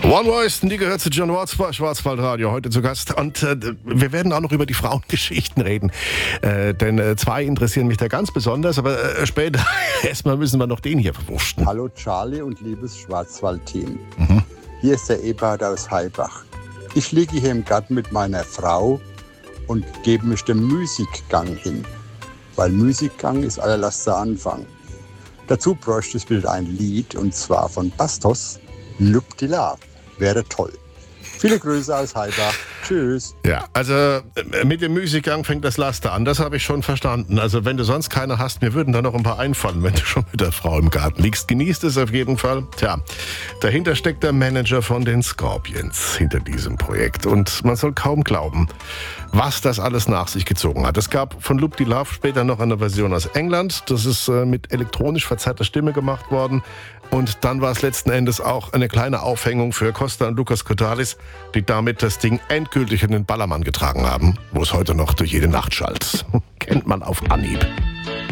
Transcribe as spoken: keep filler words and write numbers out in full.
One Voice, die gehört zu John Watts bei Schwarzwaldradio, heute zu Gast. Und äh, wir werden auch noch über die Frauengeschichten reden. Äh, denn äh, zwei interessieren mich da ganz besonders, aber äh, später erstmal müssen wir noch den hier verwurschten. Hallo Charlie und liebes Schwarzwald-Team. Mhm. Hier ist der Eberhard aus Heibach. Ich liege hier im Garten mit meiner Frau und gebe mich dem Musikgang hin. Weil Musikgang ist allerletzter Anfang. Dazu bräuchte es wieder ein Lied, und zwar von Bastos, Loop die Love. Wäre toll. Viele Grüße aus Heibach. Tschüss. Ja, also mit dem Musikgang fängt das Laster an. Das habe ich schon verstanden. Also wenn du sonst keine hast, mir würden da noch ein paar einfallen, wenn du schon mit der Frau im Garten liegst. Genießt es auf jeden Fall. Tja, dahinter steckt der Manager von den Scorpions hinter diesem Projekt. Und man soll kaum glauben, was das alles nach sich gezogen hat. Es gab von Loop the Love später noch eine Version aus England. Das ist äh, mit elektronisch verzerrter Stimme gemacht worden. Und dann war es letzten Endes auch eine kleine Aufhängung für Costa und Lucas Kotalis, die damit das Ding endgültig in den Ballermann getragen haben, wo es heute noch durch jede Nacht schallt. Kennt man auf Anhieb.